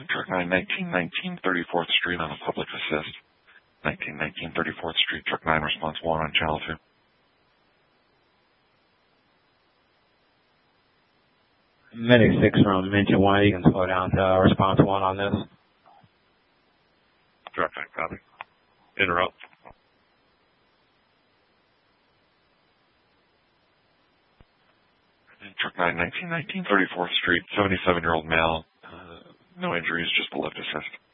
Truck 919, 34th Street on a public assist. 1919 34th Street, Truck 9, response 1 on channel 2. Medic 6 from Mention 1, you can slow down to response 1 on this. Truck 9, copy. Interrupt. Truck 919, 34th Street, 77-year-old male. No injuries, just a lift assist.